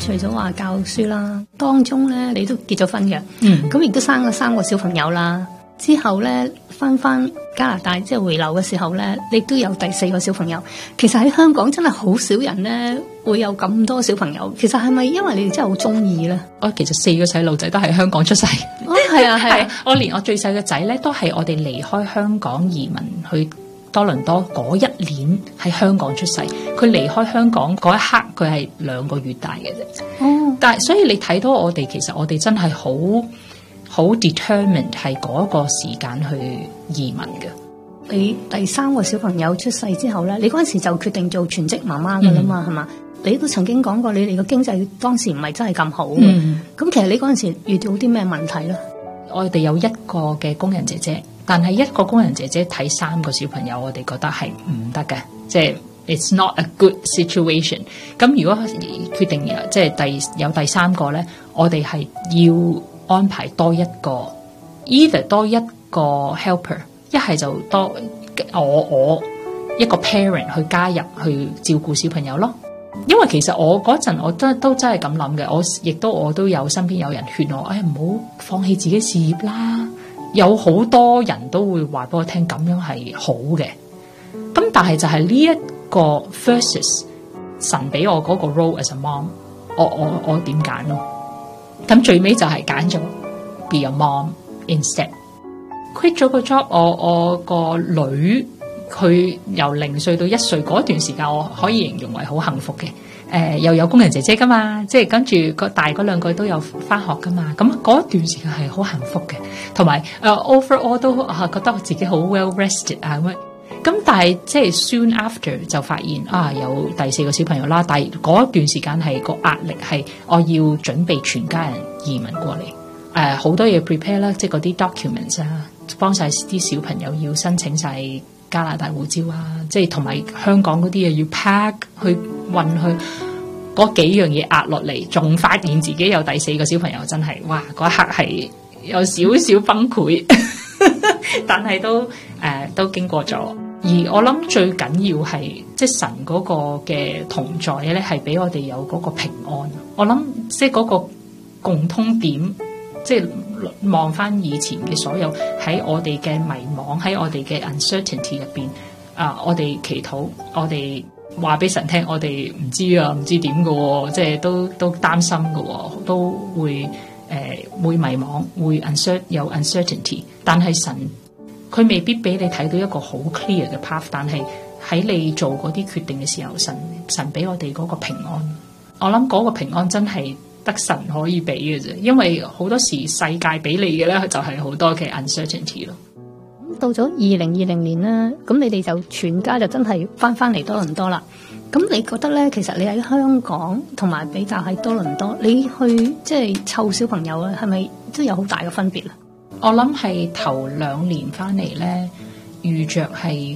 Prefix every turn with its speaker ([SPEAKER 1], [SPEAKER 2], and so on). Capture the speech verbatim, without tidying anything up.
[SPEAKER 1] 除咗話教書啦，當中咧你都結咗婚嘅，
[SPEAKER 2] 嗯，
[SPEAKER 1] 咁亦都生咗三個小朋友啦。之後咧翻翻加拿大，即係回流嘅時候咧，你都有第四個小朋友。其實喺香港真係好少人咧會有咁多小朋友。其實係咪因為你哋真係好中意咧？
[SPEAKER 2] 我其實四個細路仔都喺香港出世。
[SPEAKER 1] 哦，係啊，係啊，
[SPEAKER 2] 我連我最細嘅仔咧都係我哋離開香港移民去多倫多嗰一年喺香港出世。佢離開香港嗰一刻，佢係兩個月大嘅啫。
[SPEAKER 1] 哦，
[SPEAKER 2] 但係所以你睇到我哋，其實我哋真係好好 determined 係嗰個時間去移民嘅。
[SPEAKER 1] 你第三個小朋友出世之後咧，你嗰陣時就決定做全職媽媽噶啦嘛，係嘛、嗯？你都曾經講過你哋個經濟當時唔係真係咁好嘅。咁、嗯、其實你嗰陣時遇到啲咩問題咧？
[SPEAKER 2] 我哋有一個嘅工人姐姐，但係一個工人姐姐睇三個小朋友，我哋覺得係唔得嘅，即係 it's not a good situation。咁如果決定即係第有第三個咧，我哋係要安排多一個 either 多一個 helper， 一係就多我我一個 parent 去加入去照顧小朋友咯。因為其實我嗰陣我都都真係咁諗嘅，我亦都我都有身邊有人勸我，誒唔好放棄自己事業啦。有好多人都會話俾我聽，咁樣係好嘅。咁但係就係呢一個 versus 神俾我嗰個 role as a mom， 我我我點揀咯？咁最尾就係揀咗 be a mom instead。quit 咗個 job， 我我個女佢由零歲到一歲嗰段時間，我可以形容為好幸福嘅。誒、呃、又有工人姐姐噶嘛，即係跟住個大嗰兩個都有返學噶嘛，咁嗰段時間係好幸福嘅，同埋誒 overall 都啊覺得自己好 well rested 啊咁。咁但係即係 soon after 就發現啊有第四個小朋友啦，但係嗰段時間係個壓力係我要準備全家人移民過嚟，誒好多嘢 prepare 啦，即係嗰啲 documents 啊，幫晒啲小朋友要申請晒加拿大護照啊，即係同埋香港嗰啲嘢要 pack 去運去，嗰幾樣嘢壓落嚟，仲發現自己有第四個小朋友，真係哇嗰一刻係有少少崩潰，但係都誒、呃、都經過咗。而我諗最緊要係即係神嗰個嘅同在咧，係俾我哋有嗰個平安。我諗即係嗰個共通點，即係望翻以前嘅所有喺我哋嘅迷惘，喺我哋嘅 uncertainty 入邊啊，我哋祈禱，我哋話俾神聽，我哋唔知啊，唔知點嘅，即係都都擔心嘅，都會誒、呃、會迷惘，會 uncertain 有 uncertainty， 但係神。佢未必俾你睇到一個好 clear 嘅 path， 但係喺你做嗰啲決定嘅時候，神神俾我哋嗰個平安。我諗嗰個平安真係得神可以俾嘅啫，因為好多時世界俾你嘅咧就係好多嘅 uncertainty 咯。
[SPEAKER 1] 到咗二零二零年啦，咁你哋就全家就真係翻翻嚟多倫多啦。咁你覺得咧，其實你喺香港同埋比較喺多倫多，你去即係湊小朋友咧，係咪都有好大嘅分別啊？
[SPEAKER 2] 我諗係頭兩年翻嚟咧，遇着係